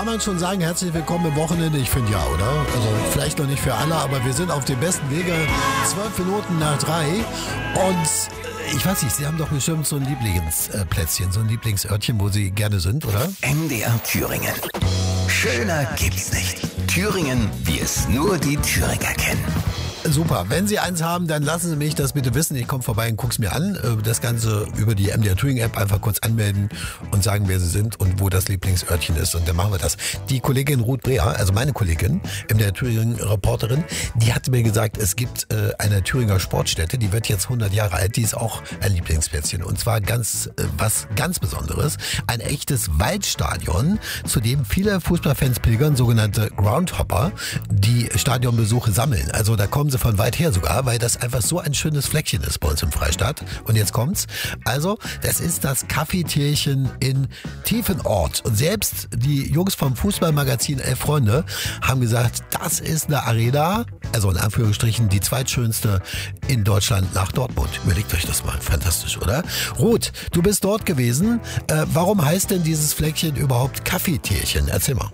man schon sagen, herzlich willkommen im Wochenende? Ich finde ja, oder? Also vielleicht noch nicht für alle, aber wir sind auf dem besten Wege. 12 Minuten nach 3. Und ich weiß nicht, Sie haben doch bestimmt so ein Lieblingsplätzchen, so ein Lieblingsörtchen, wo Sie gerne sind, oder? MDR Thüringen. Schöner gibt's nicht. Thüringen, wie es nur die Thüringer kennen. Super. Wenn Sie eins haben, dann lassen Sie mich das bitte wissen. Ich komme vorbei und gucke es mir an. Das Ganze über die MDR Thüringen App einfach kurz anmelden und sagen, wer Sie sind und wo das Lieblingsörtchen ist. Und dann machen wir das. Die Kollegin Ruth Breher, also meine Kollegin, MDR Thüringen Reporterin, die hatte mir gesagt, es gibt eine Thüringer Sportstätte, die wird jetzt 100 Jahre alt. Die ist auch ein Lieblingsplätzchen. Und zwar was ganz Besonderes. Ein echtes Waldstadion, zu dem viele Fußballfans pilgern, sogenannte Groundhopper, die Stadionbesuche sammeln. Also da kommen sie von weit her sogar, weil das einfach so ein schönes Fleckchen ist bei uns im Freistaat. Und jetzt kommt's. Also, das ist das Kaffeetierchen in Tiefenort. Und selbst die Jungs vom Fußballmagazin Elf Freunde haben gesagt, das ist eine Arena, also in Anführungsstrichen die zweitschönste in Deutschland nach Dortmund. Überlegt euch das mal. Fantastisch, oder? Ruth, du bist dort gewesen. Warum heißt denn dieses Fleckchen überhaupt Kaffeetierchen? Erzähl mal.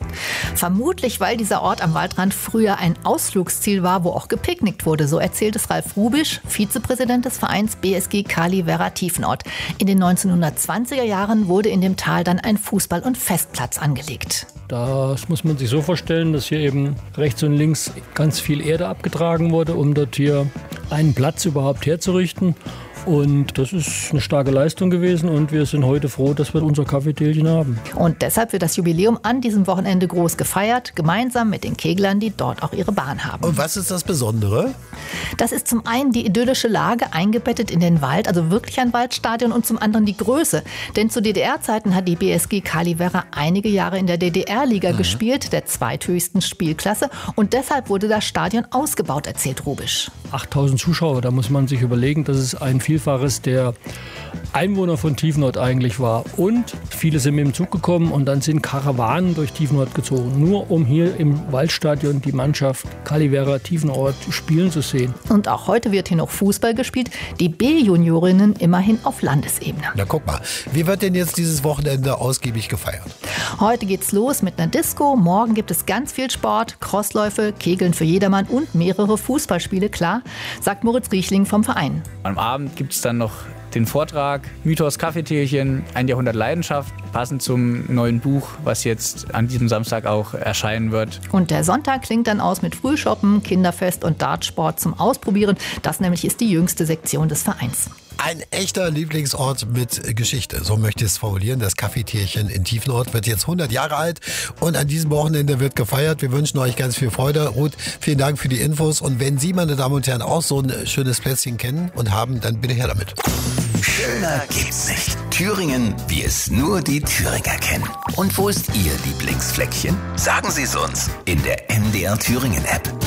Vermutlich, weil dieser Ort am Waldrand früher ein Ausflugsziel war, wo auch gepicknickt wurde. So erzählt es Ralf Rubisch, Vizepräsident des Vereins BSG Kaliwerra Tiefenort. In den 1920er Jahren wurde in dem Tal dann ein Fußball- und Festplatz angelegt. Das muss man sich so vorstellen, dass hier eben rechts und links ganz viel Erde abgetragen wurde, um dort hier einen Platz überhaupt herzurichten. Und das ist eine starke Leistung gewesen und wir sind heute froh, dass wir unser Kaffeetälchen haben. Und deshalb wird das Jubiläum an diesem Wochenende groß gefeiert, gemeinsam mit den Keglern, die dort auch ihre Bahn haben. Und was ist das Besondere? Das ist zum einen die idyllische Lage, eingebettet in den Wald, also wirklich ein Waldstadion, und zum anderen die Größe. Denn zu DDR-Zeiten hat die BSG Kaliwerra einige Jahre in der DDR-Liga gespielt, der zweithöchsten Spielklasse. Und deshalb wurde das Stadion ausgebaut, erzählt Rubisch. 8000 Zuschauer, da muss man sich überlegen, dass es ein Vielfaches der Einwohner von Tiefenort eigentlich war. Und viele sind mit dem Zug gekommen und dann sind Karawanen durch Tiefenort gezogen, nur um hier im Waldstadion die Mannschaft Kaliwerra Tiefenort spielen zu sehen. Und auch heute wird hier noch Fußball gespielt, die B-Juniorinnen immerhin auf Landesebene. Na guck mal, wie wird denn jetzt dieses Wochenende ausgiebig gefeiert? Heute geht's los mit einer Disco, morgen gibt es ganz viel Sport, Crossläufe, Kegeln für jedermann und mehrere Fußballspiele, klar, sagt Moritz Riechling vom Verein. Am Abend gibt es dann noch den Vortrag Mythos Kaffeetierchen, ein Jahrhundert Leidenschaft, passend zum neuen Buch, was jetzt an diesem Samstag auch erscheinen wird. Und der Sonntag klingt dann aus mit Frühshoppen, Kinderfest und Dartsport zum Ausprobieren. Das nämlich ist die jüngste Sektion des Vereins. Ein echter Lieblingsort mit Geschichte, so möchte ich es formulieren. Das Kaffeetierchen in Tiefenort wird jetzt 100 Jahre alt und an diesem Wochenende wird gefeiert. Wir wünschen euch ganz viel Freude. Ruth, vielen Dank für die Infos. Und wenn Sie, meine Damen und Herren, auch so ein schönes Plätzchen kennen und haben, dann bitte her damit. Schöner gibt's nicht. Thüringen, wie es nur die Thüringer kennen. Und wo ist Ihr Lieblingsfleckchen? Sagen Sie es uns in der MDR Thüringen App.